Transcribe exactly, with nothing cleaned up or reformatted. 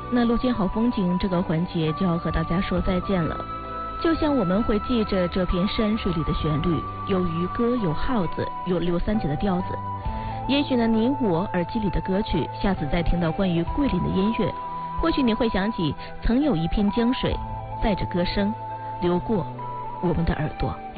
那路见好风景这个环节就要和大家说再见了。就像我们会记着这片山水里的旋律，有渔歌，有号子，有刘三姐的调子。也许呢，你我耳机里的歌曲，下次再听到关于桂林的音乐，或许你会想起曾有一片江水，载着歌声流过我们的耳朵。